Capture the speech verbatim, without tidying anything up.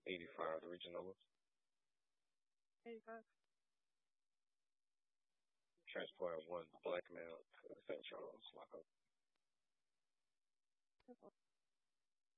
eighty-five, the regional. eighty-five. Transporting one black male to Saint Charles lockup.